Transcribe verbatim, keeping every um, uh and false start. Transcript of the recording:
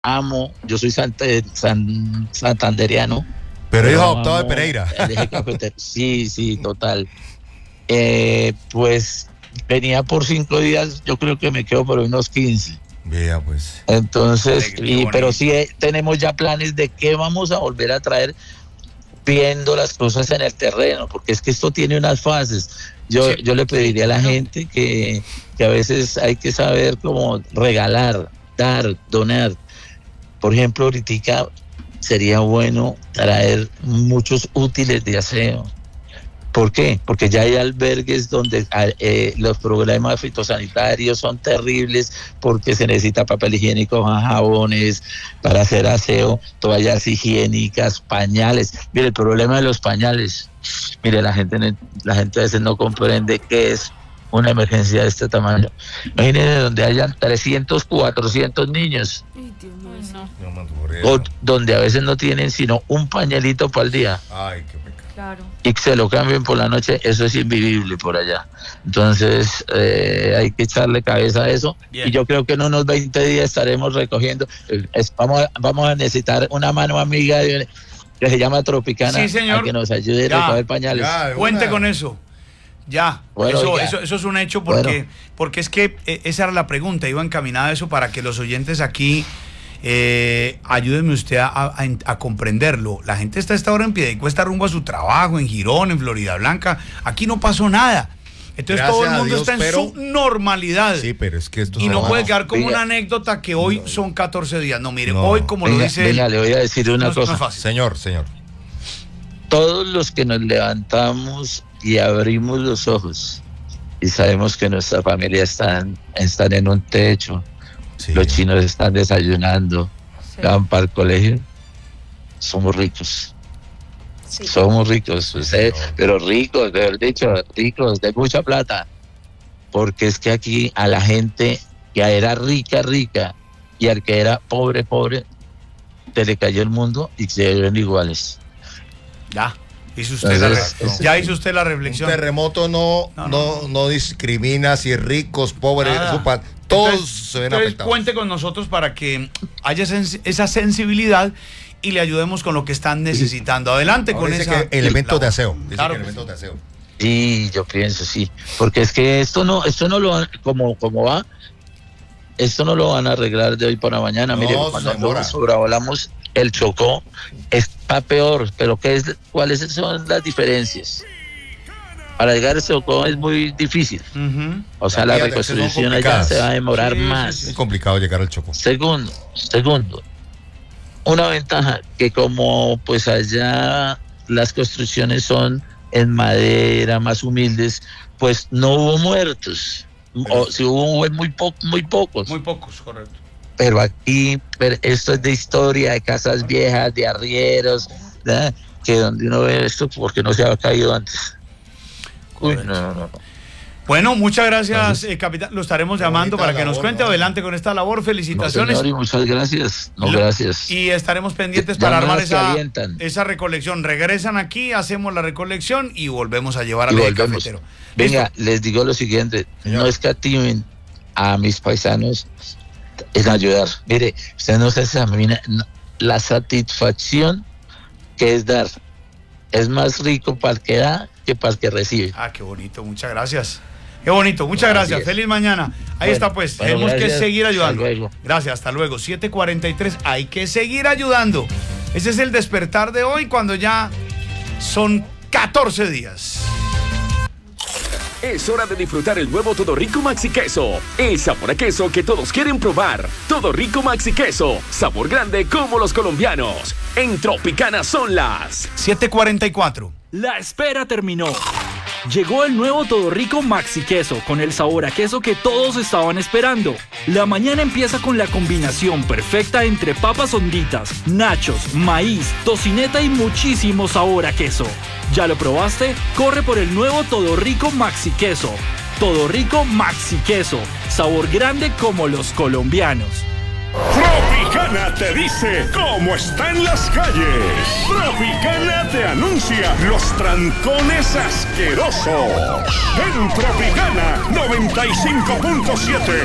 amo, yo soy sant, san, santandereano. Pero hijo adoptado de Pereira. El eje cafetero. Sí, sí, total. Eh, pues venía por cinco días, yo creo que me quedo por unos quince. Vea, pues. Entonces, y, pero sí eh, tenemos ya planes de qué vamos a volver a traer viendo las cosas en el terreno, porque es que esto tiene unas fases. Yo, sí. yo le pediría a la gente que, que a veces hay que saber cómo regalar, dar, donar. Por ejemplo, ahorita sería bueno traer muchos útiles de aseo. ¿Por qué? Porque ya hay albergues donde eh, los problemas fitosanitarios son terribles porque se necesita papel higiénico, jabones para hacer aseo, toallas higiénicas, pañales. Mire, el problema de los pañales, mire, la gente, la gente a veces no comprende qué es una emergencia de este tamaño. Imagínense donde hayan trescientos, cuatrocientos niños. Ay, Dios mío, no. O donde a veces no tienen sino un pañalito para el día. Ay, qué pecado. Claro. Y que se lo cambien por la noche, eso es invivible por allá. Entonces eh, hay que echarle cabeza a eso. Bien. Y yo creo que en unos veinte días estaremos recogiendo. Es, vamos, a, vamos a necesitar una mano amiga de, que se llama Tropicana, sí, señor. a que nos ayude ya, a recoger pañales. Ya, Cuente con eso. Ya, bueno, eso, ya. Eso, eso es un hecho porque, bueno. porque es que eh, esa era la pregunta, iba encaminada a eso para que los oyentes aquí eh, ayúdenme usted a, a, a comprenderlo. La gente está a esta hora en Piedecuesta rumbo a su trabajo, en Girón, en Florida Blanca, aquí no pasó nada. Entonces Gracias todo el mundo Dios, está en pero... su normalidad. Sí, pero es que esto y no va... puede quedar como venga. una anécdota que hoy son catorce días. No, mire, No. hoy como venga, lo dice venga, él, le voy a decir una no, cosa. no es fácil. Señor, señor. Todos los que nos levantamos y abrimos los ojos y sabemos que nuestra familia están, están en un techo, Sí. los chinos están desayunando, Sí. van para el colegio, somos ricos. Sí. Somos ricos, usted, pero ricos, mejor dicho, ricos, de mucha plata. Porque es que aquí a la gente que era rica, rica, y al que era pobre, pobre, se le cayó el mundo y se ven iguales. Ya, hizo usted Entonces, la, es- ya hizo usted la Un reflexión. terremoto no, No, no, no. no discrimina si ricos, pobres, Nada. supa- todos Entonces- se ven entonces afectados. cuente con nosotros para que haya sens- esa sensibilidad y le ayudemos con lo que están necesitando. Adelante Ahora con dice esa que elementos de labor. aseo. Dice Claro que que elementos de aseo. Sí, yo pienso, sí. Porque es que esto no, esto no lo van, como, como va, esto no lo van a arreglar de hoy para mañana. No, Mire, se cuando demora. sobrevolamos el Chocó, está peor, pero ¿qué es, ¿cuáles son las diferencias? Para llegar al Chocó es muy difícil. Ujú. O sea, Las la vías de acceso son reconstrucción allá complicadas. se va a demorar Sí, sí, más. Es complicado llegar al Chocó. Segundo, segundo, una ventaja que como pues allá las construcciones son en madera, más humildes, pues no hubo muertos. O si hubo, hubo muy, po muy pocos. Muy pocos, correcto. Pero aquí, pero esto es de historia, de casas viejas, de arrieros, ¿verdad? Que donde uno ve esto porque no se ha caído antes. Uy, no, no, no. Bueno, muchas gracias, eh, capitán. Lo estaremos Qué llamando bonita para que nos labor, cuente. ¿no? Adelante con esta labor. No, Felicitaciones. señor, y muchas gracias. No, Lo- gracias. Y estaremos pendientes Ya para no armar las que esa, alientan. esa recolección. Regresan aquí, hacemos la recolección y volvemos a llevar Y al eje volvemos. cafetero. Venga, ¿Listo? les digo lo siguiente, Señor. no escatimen a mis paisanos en ayudar. Mire, usted no se examina la satisfacción que es dar. Es más rico para el que da que para el que recibe. Ah, qué bonito, muchas gracias. Qué bonito, muchas gracias. Así es. Feliz mañana. Ahí Bueno, está, pues. bueno, Tenemos que gracias. seguir ayudando. Hasta luego. Gracias, hasta luego. siete cuarenta y tres. Hay que seguir ayudando. Ese es el despertar de hoy cuando ya son catorce días. Es hora de disfrutar el nuevo Todo Rico Maxi Queso. El sabor a queso que todos quieren probar. Todo Rico Maxi Queso. Sabor grande como los colombianos. En Tropicana son las siete cuarenta y cuatro. La espera terminó. Llegó el nuevo Todo Rico Maxi Queso con el sabor a queso que todos estaban esperando. La mañana empieza con la combinación perfecta entre papas honditas, nachos, maíz, tocineta y muchísimo sabor a queso. ¿Ya lo probaste? Corre por el nuevo Todo Rico Maxi Queso. Todo Rico Maxi Queso. Sabor grande como los colombianos. Tropicana te dice cómo está en las calles. Tropicana te anuncia los trancones asquerosos. En Tropicana noventa y cinco punto siete.